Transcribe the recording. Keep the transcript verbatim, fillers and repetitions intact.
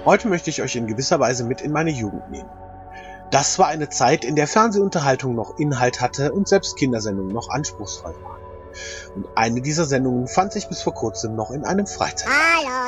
Heute möchte ich euch in gewisser Weise mit in meine Jugend nehmen. Das war eine Zeit, in der Fernsehunterhaltung noch Inhalt hatte und selbst Kindersendungen noch anspruchsvoll waren. Und eine dieser Sendungen fand sich bis vor kurzem noch in einem Freizeit. Hallo.